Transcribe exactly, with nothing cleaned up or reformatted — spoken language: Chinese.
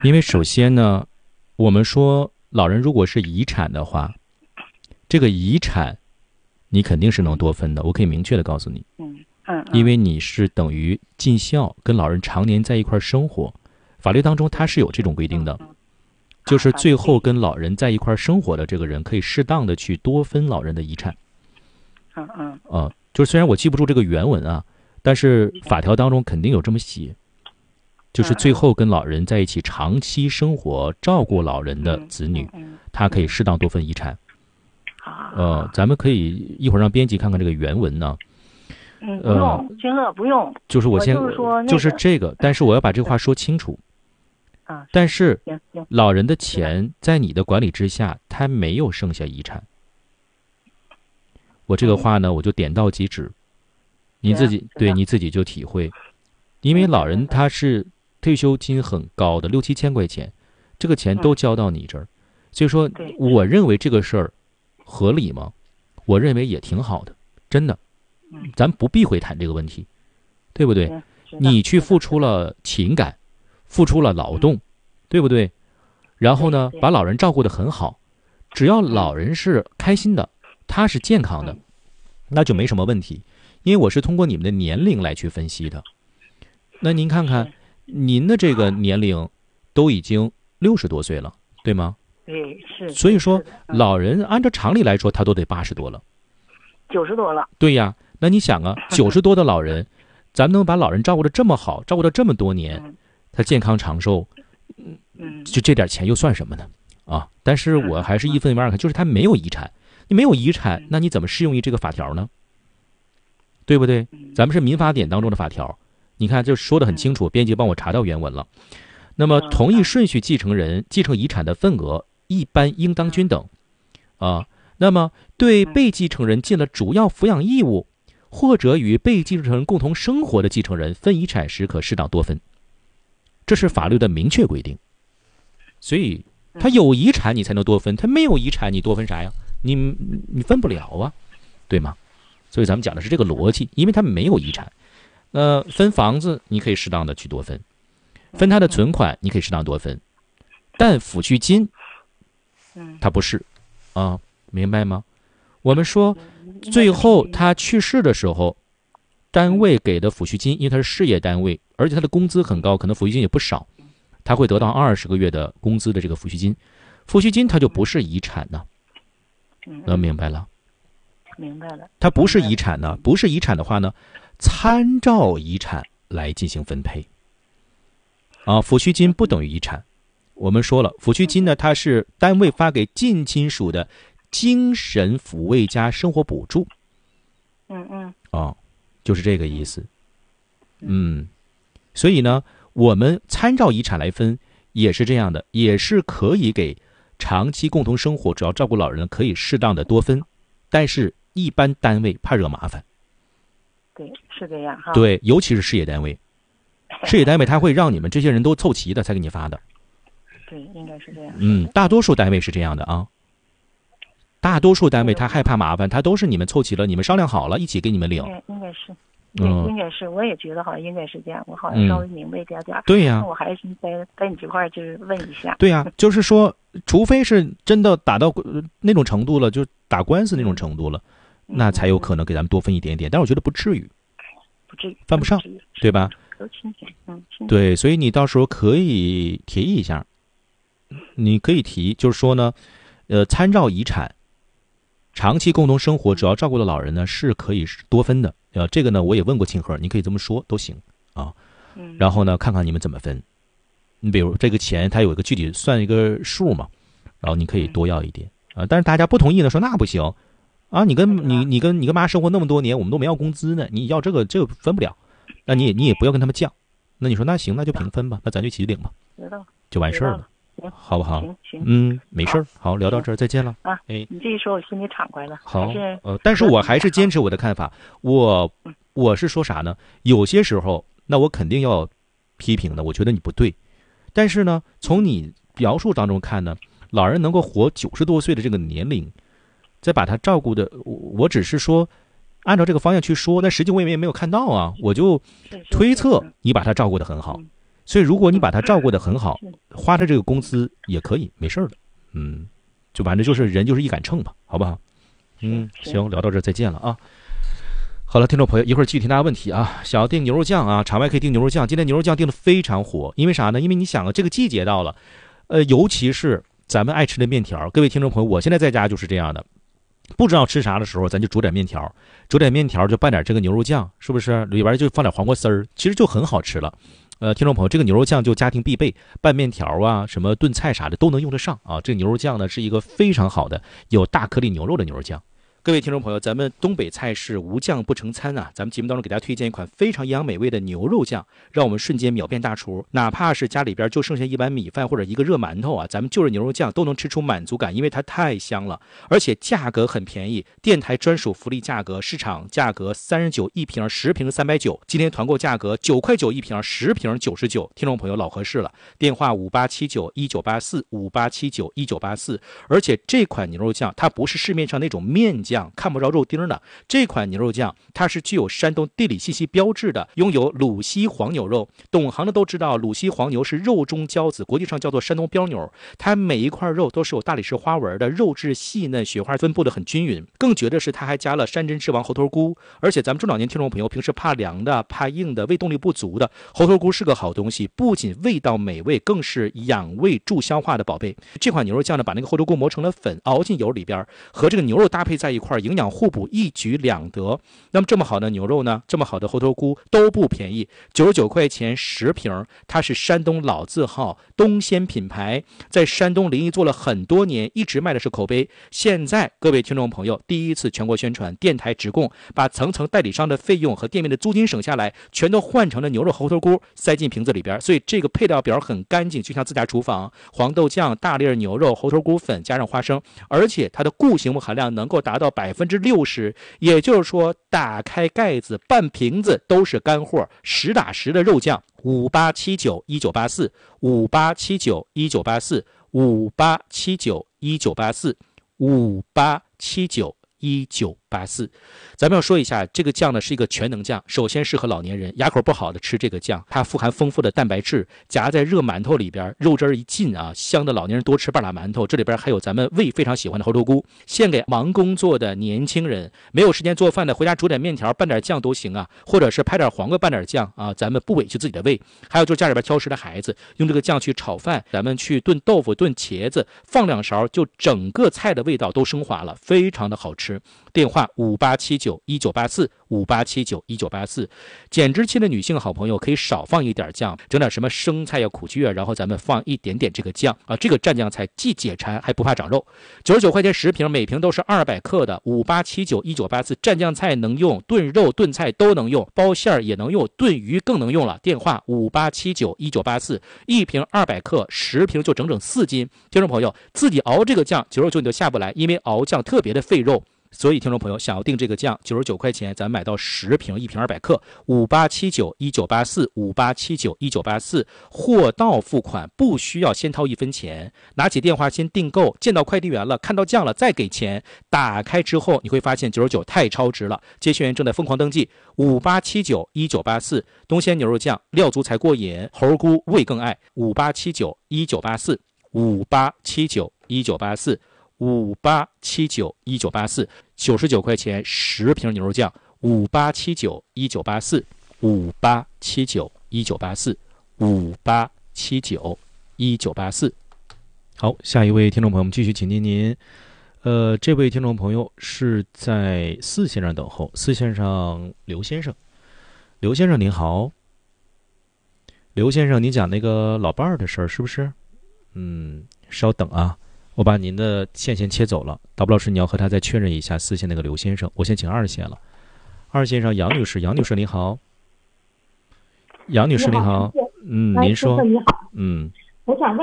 因为首先呢，我们说老人如果是遗产的话，这个遗产你肯定是能多分的，我可以明确的告诉你。 嗯嗯， 因为你是等于尽孝，跟老人常年在一块生活，法律当中它是有这种规定的，就是最后跟老人在一块生活的这个人可以适当的去多分老人的遗产。 嗯嗯， 呃，就是虽然我记不住这个原文啊，但是法条当中肯定有这么写，就是最后跟老人在一起长期生活，照顾老人的子女，他可以适当多分遗产。呃，咱们可以一会儿让编辑看看这个原文呢。 嗯，不用，君乐不用。 就是我先就是说、那个， 就是这个，但是我要把这话说清楚。 啊， 但是行行， 老人的钱在你的管理之下，他没有剩下遗产。我这个话呢，我就点到即止，你自己对你自己就体会。因为老人他是退休金很高的，六七千块钱，这个钱都交到你这儿，所以说，我认为这个事儿合理吗？我认为也挺好的，真的。咱不避讳谈这个问题，对不对？你去付出了情感，付出了劳动，对不对？然后呢，把老人照顾得很好，只要老人是开心的，他是健康的，那就没什么问题。因为我是通过你们的年龄来去分析的。那您看看，您的这个年龄都已经六十多岁了，对吗？ 对，是。 所以说，老人按照常理来说，他都得八十多了， 九十多了。 对呀。那你想啊，九十多的老人，咱们能把老人照顾得这么好，照顾了这么多年，他健康长寿， 嗯， 就这点钱又算什么呢？啊！但是我还是一分为二看，就是他没有遗产，你没有遗产，那你怎么适用于这个法条呢？对不对？咱们是民法典当中的法条，你看就说得很清楚，编辑帮我查到原文了。那么同一顺序继承人继承遗产的份额一般应当均等，啊，那么对被继承人尽了主要抚养义务，或者与被继承人共同生活的继承人分遗产时可适当多分，这是法律的明确规定。所以他有遗产你才能多分，他没有遗产你多分啥呀？你你分不了啊，对吗？所以咱们讲的是这个逻辑，因为他没有遗产，呃，分房子你可以适当的去多分，分他的存款你可以适当多分，但抚恤金，他不是啊，明白吗？我们说最后他去世的时候，单位给的抚恤金，因为他是事业单位，而且他的工资很高，可能抚恤金也不少，他会得到二十个月的工资的这个抚恤金，抚恤金它就不是遗产呢。能明白了？ 明白了。 它不是遗产呢，不是遗产的话呢，参照遗产来进行分配。啊，抚恤金不等于遗产。我们说了，抚恤金呢，它是单位发给近亲属的精神抚慰加生活补助。 嗯嗯。 哦，就是这个意思。嗯，所以呢，我们参照遗产来分也是这样的，也是可以给长期共同生活主要照顾老人可以适当的多分，但是一般单位怕惹麻烦。 对，是这样哈。 对，尤其是事业单位，事业单位他会让你们这些人都凑齐的才给你发的。 对，应该是这样。 嗯，大多数单位是这样的啊。大多数单位他害怕麻烦，他都是你们凑齐了，你们商量好了，一起给你们领。 应该是，对， 嗯、 应该是，我也觉得好像应该是这样，我好像稍微明白点点。 嗯、对呀、 那我还是在在你这块就是问一下。 对呀、啊，就是说，除非是真的打到那种程度了，就打官司那种程度了， 嗯、 那才有可能给咱们多分一点点。但是我觉得不至于， 不至于， 犯不上，对吧？ 都亲戚，嗯， 对，所以你到时候可以提一下，你可以提，就是说呢，呃，参照遗产。长期共同生活主要照顾的老人呢，是可以多分的。呃，这个呢，我也问过庆贺，你可以这么说都行啊。然后呢，看看你们怎么分。你比如这个钱，它有一个具体算一个数嘛，然后你可以多要一点啊。但是大家不同意呢，说那不行啊，你跟你你跟你跟妈生活那么多年，我们都没要工资呢，你要这个这个分不了，那你也你也不要跟他们犟。那你说那行，那就平分吧，那咱就一起领吧，就完事儿了。好不好？ 行行， 嗯，没事儿。好，聊到这儿，再见了。 啊， 哎， 你这一说，我心里畅快了。 好，呃，但是我还是坚持我的看法。我我是说啥呢？有些时候，那我肯定要批评的。我觉得你不对，但是呢，从你描述当中看呢，老人能够活九十多岁的这个年龄，再把他照顾的，我只是说按照这个方向去说，但实际我也没有看到啊，我就推测你把他照顾得很好。 所以如果你把他照顾得很好，花他这个工资也可以，没事的。嗯，就反正就是人就是一杆秤吧，好不好？嗯，行，聊到这儿再见了啊。好了，听众朋友，一会儿继续听大家问题啊。想要订牛肉酱啊，场外可以订牛肉酱。今天牛肉酱订的非常火，因为啥呢？因为你想啊，这个季节到了，呃，尤其是咱们爱吃的面条。各位听众朋友，我现在在家就是这样的，不知道吃啥的时候，咱就煮点面条，煮点面条就拌点这个牛肉酱，是不是？里边就放点黄瓜丝儿，其实就很好吃了。呃，听众朋友，这个牛肉酱就家庭必备，拌面条啊，什么炖菜啥的都能用得上啊。这个牛肉酱呢是一个非常好的有大颗粒牛肉的牛肉酱。各位听众朋友，咱们东北菜是无酱不成餐啊！咱们节目当中给大家推荐一款非常营养美味的牛肉酱，让我们瞬间秒变大厨。哪怕是家里边就剩下一碗米饭或者一个热馒头啊，咱们就着牛肉酱都能吃出满足感，因为它太香了，而且价格很便宜，电台专属福利价格，市场价格三十九一瓶，十瓶三百九，今天团购价格九块九一瓶，十瓶九十九。听众朋友老合适了，电话五八七九一九八四五八七九一九八四。而且这款牛肉酱它不是市面上那种面酱。看不着肉丁的这款牛肉酱，它是具有山东地理信息标志的，拥有鲁西黄牛肉。懂行的都知道，鲁西黄牛是肉中骄子，国际上叫做山东标牛。它每一块肉都是有大理石花纹的，肉质细嫩，雪花分布的很均匀。更绝的是，它还加了山珍之王猴头菇。而且咱们中老年听众朋友平时怕凉的、怕硬的、胃动力不足的，猴头菇是个好东西，不仅味道美味，更是养胃助消化的宝贝。这款牛肉酱呢，把那个猴头菇磨成了粉，熬进油里边，和这个牛肉搭配在一块，营养互补，一举两得。那么这么好的牛肉呢，这么好的猴头菇都不便宜，九十九块钱十瓶。它是山东老字号东鲜品牌，在山东临沂做了很多年，一直卖的是口碑。现在各位听众朋友第一次全国宣传，电台直供，把层层代理商的费用和店面的租金省下来，全都换成了牛肉猴头菇塞进瓶子里边。所以这个配料表很干净，就像自家厨房。黄豆酱、大粒牛肉、猴头菇粉加上花生，而且它的固形物含量能够达到百分之六十，也就是说打开盖子半瓶子都是干货，实打实的肉酱。五八七九一九八四五八七九一九八四五八七九一九八四五八七九一九八四。咱们要说一下，这个酱呢是一个全能酱，首先适合老年人，牙口不好的吃这个酱，它富含丰富的蛋白质，夹在热馒头里边，肉汁一进啊，香的老年人多吃半拉馒头。这里边还有咱们胃非常喜欢的猴头菇，献给忙工作的年轻人，没有时间做饭的，回家煮点面条拌点酱都行啊，或者是拍点黄瓜拌点酱啊，咱们不委屈自己的胃。还有就是家里边挑食的孩子，用这个酱去炒饭，咱们去炖豆腐、炖茄子，放两勺，就整个菜的味道都升华了，非常的好吃。电话五八七九一九八四五八七九一九八四。减脂期的女性好朋友可以少放一点酱，整点什么生菜呀、苦苣啊，然后咱们放一点点这个酱啊，这个蘸酱菜既解馋还不怕长肉。九十九块钱十瓶，每瓶都是二百克的。五八七九一九八四，蘸酱菜能用，炖肉炖菜都能用，包馅也能用，炖鱼更能用了。电话五八七九一九八四，一瓶二百克，十瓶就整整四斤。听众朋友自己熬这个酱，九十九你就下不来，因为熬酱特别的费肉。所以听众朋友想要订这个酱，九十九块钱咱买到十瓶，一瓶二百克。五八七九一九八四五八七九一九八四，货到付款，不需要先掏一分钱，拿起电话先订购，见到快递员了，看到酱了再给钱。打开之后你会发现九十九太超值了，接线员正在疯狂登记。五八七九一九八四，东鲜牛肉酱，料足才过瘾，猴菇味更爱。五八七九一九八四五八七九一九八四五八七九一九八四，九十九块钱十瓶牛肉酱。五八七九一九八四五八七九一九八四五八七九一九八四。好，下一位听众朋友们继续请进您。呃，这位听众朋友是在四线上等候，四线上刘先生。刘先生您好。刘先生，您讲那个老伴儿的事儿是不是？嗯，稍等啊。我把您的线先切走了，导播老师，你要和他再确认一下四线那个刘先生，我先请二线了。二线上杨女士，杨女士您好。杨女士您好，嗯，您说， 你好， 嗯， 我想问。